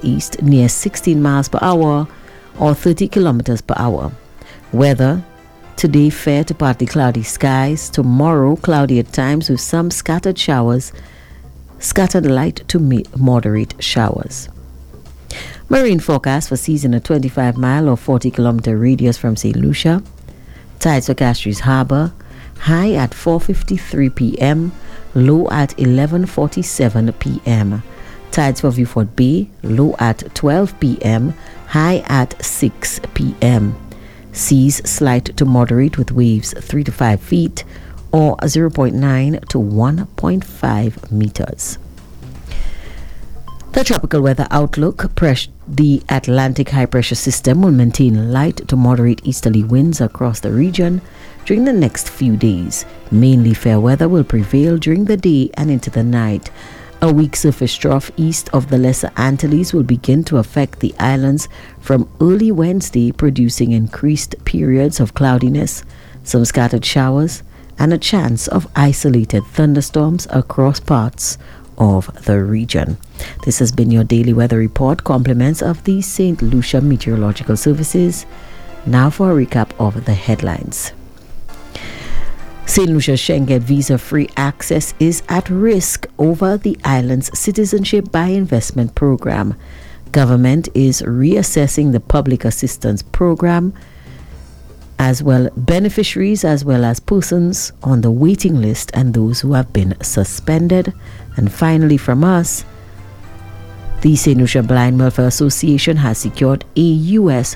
southeast near 16 miles per hour or 30 kilometers per hour. Weather: today fair to partly cloudy skies. Tomorrow cloudy at times with some scattered showers, scattered light to moderate showers. Marine forecast for seas in a 25-mile or 40-kilometer radius from St. Lucia. Tides for Castries Harbour: high at 4:53 p.m., low at 11:47 p.m. Tides for Vieux Bay: low at 12 p.m., high at 6 p.m. Seas slight to moderate with waves 3 to 5 feet or 0.9 to 1.5 meters. The tropical weather outlook: the Atlantic high pressure system will maintain light to moderate easterly winds across the region during the next few days. Mainly fair weather will prevail during the day and into the night. A weak surface trough east of the Lesser Antilles will begin to affect the islands from early Wednesday, producing increased periods of cloudiness, some scattered showers, and a chance of isolated thunderstorms across parts of the region. This has been your daily weather report, compliments of the St. Lucia Meteorological Services. Now for a recap of the headlines. St. Lucia's Schengen visa-free access is at risk over the island's Citizenship by Investment program. Government is reassessing the public assistance program, as well beneficiaries as well as persons on the waiting list and those who have been suspended. And finally from us, the St. Lucia Blind Welfare Association has secured a US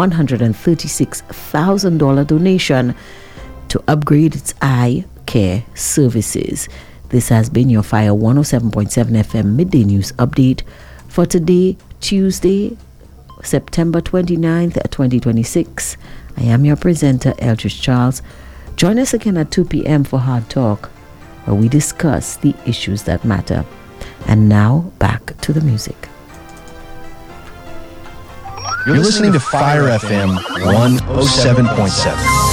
$136,000 donation to upgrade its eye care services. This has been your Fire 107.7 FM Midday News Update for today, Tuesday, September 29th, 2026. I am your presenter, Eldridge Charles. Join us again at 2 p.m. for Hard Talk, where we discuss the issues that matter. And now, back to the music. You're listening to Fire FM 107.7.